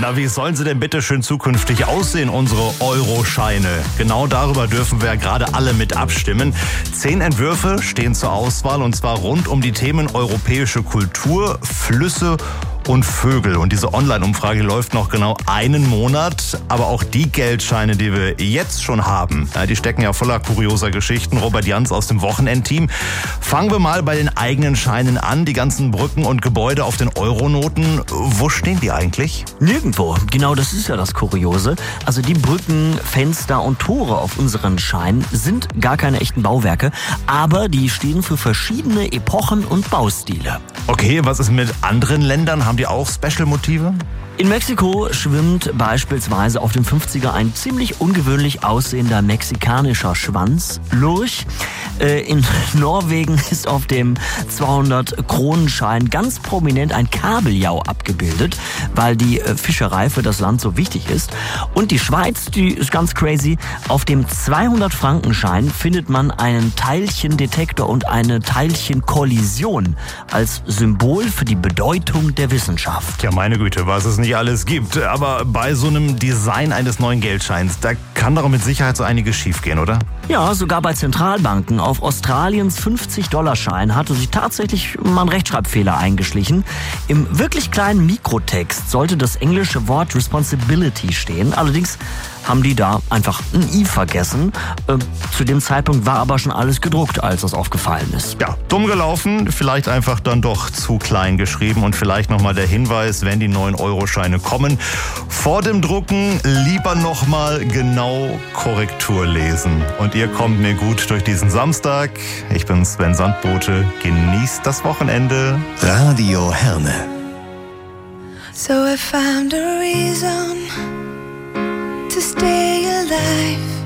Ja, wie sollen sie denn bitte schön zukünftig aussehen, unsere Euroscheine? Genau darüber dürfen wir ja gerade alle mit abstimmen. 10 Entwürfe stehen zur Auswahl und zwar rund um die Themen europäische Kultur, Flüsse und Vögel. Und diese Online-Umfrage läuft noch genau einen Monat. Aber auch die Geldscheine, die wir jetzt schon haben, die stecken ja voller kurioser Geschichten. Robert Jans aus dem Wochenendteam. Fangen wir mal bei den eigenen Scheinen an. Die ganzen Brücken und Gebäude auf den Euronoten. Wo stehen die eigentlich? Nirgendwo. Genau, das ist ja das Kuriose. Also die Brücken, Fenster und Tore auf unseren Scheinen sind gar keine echten Bauwerke. Aber die stehen für verschiedene Epochen und Baustile. Okay, was ist mit anderen Ländern? Haben die auch Special-Motive? In Mexiko schwimmt beispielsweise auf dem 50er ein ziemlich ungewöhnlich aussehender mexikanischer Schwanz, Lurch. In Norwegen ist auf dem 200-Kronenschein ganz prominent ein Kabeljau abgebildet, weil die Fischerei für das Land so wichtig ist. Und die Schweiz, die ist ganz crazy. Auf dem 200-Frankenschein findet man einen Teilchendetektor und eine Teilchenkollision als Symbol für die Bedeutung der Wissenschaft. Ja, meine Güte, was es nicht alles gibt. Aber bei so einem Design eines neuen Geldscheins, da kann doch mit Sicherheit so einiges schiefgehen, oder? Ja, sogar bei Zentralbanken. Auf Australiens 50-Dollar-Schein hatte sich tatsächlich mal ein Rechtschreibfehler eingeschlichen. Im wirklich kleinen Mikrotext sollte das englische Wort Responsibility stehen. Allerdings haben die da einfach ein I vergessen. Zu dem Zeitpunkt war aber schon alles gedruckt, als das aufgefallen ist. Ja, dumm gelaufen, vielleicht einfach dann doch zu klein geschrieben. Und vielleicht nochmal der Hinweis, wenn die neuen Euroscheine kommen, vor dem Drucken lieber nochmal genau Korrektur lesen. Und ihr kommt mir gut durch diesen Samstag. Ich bin Sven Sandbote. Genießt das Wochenende. Radio Herne. So I found a reason to stay alive.